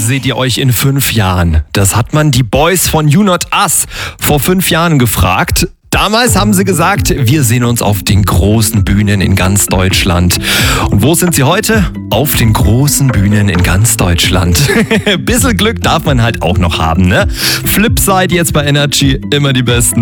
seht ihr euch in 5 Jahren? Das hat man die Boys von You Not Us vor 5 Jahren gefragt. Damals haben sie gesagt, wir sehen uns auf den großen Bühnen in ganz Deutschland. Und wo sind sie heute? Auf den großen Bühnen in ganz Deutschland. Bisschen Glück darf man halt auch noch haben, ne? Flipside jetzt bei Energy, immer die Besten.